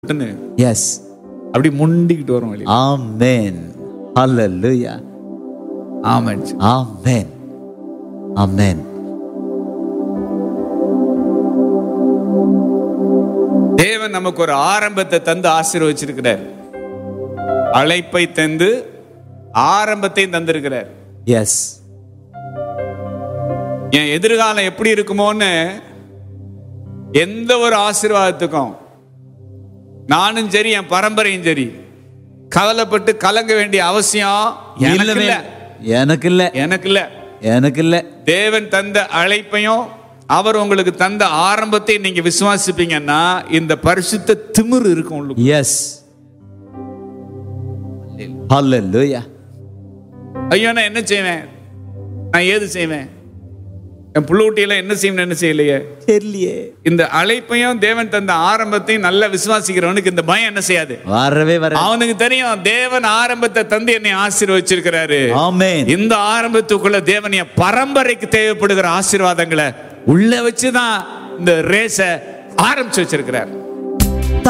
S, அப்படி முண்டிக்கிட்டு வரும் வெளியே. ஆமென், ஹல்லேலூயா, ஆமென். ஆமென், ஆமென். தேவன் நமக்கு ஒரு ஆரம்பத்தை தந்து ஆசீர்வச்சிருக்கிறார். அழைப்பை தந்து ஆரம்பத்தையும் தந்திருக்கிறார். எஸ், என் எதிர்காலம் எப்படி இருக்குமோன்னு எந்த ஒரு ஆசீர்வாதத்துக்கும் நானும் சரி என் பரம்பரையும் சரி கவலைப்பட்டு கலங்க வேண்டிய அவசியம் எனக்கு இல்ல. எனக்கு இல்ல, எனக்கு இல்ல. எனக்கு இல்ல. தேவன் தந்த அழைப்பையும் அவர் உங்களுக்கு தந்த ஆரம்பத்தை நீங்க விசுவாசிப்பீங்கன்னா இந்த பரிசுத்த திமிரு இருக்கும் உங்களுக்கு. எஸ், ஹல்லேலூயா. ஐயோ நான் என்ன செய்வேன், நான் ஏது செய்வேன், என் புள்ளூட்டியில என்ன செய்யணும், என்ன செய்யலையே தெரியலையே. இந்த அழைப்பையும் தேவன் தந்த ஆரம்பத்தையும் நல்லா விசுவாசிக்கிறவனுக்கு இந்த பயம் என்ன செய்யாது, வரவே வர. அவனுக்கு தெரியும் தேவன் ஆரம்பத்தை தந்து என்னை ஆசீர்வச்சிருக்கிறாரு. ஆமென். இந்த ஆரம்பத்துக்குள்ள தேவன் என் பரம்பரைக்கு தேவைப்படுகிற ஆசீர்வாதங்களை உள்ள வச்சுதான் இந்த ரேஸ ஆரம்பிச்சு வச்சிருக்கிறார்.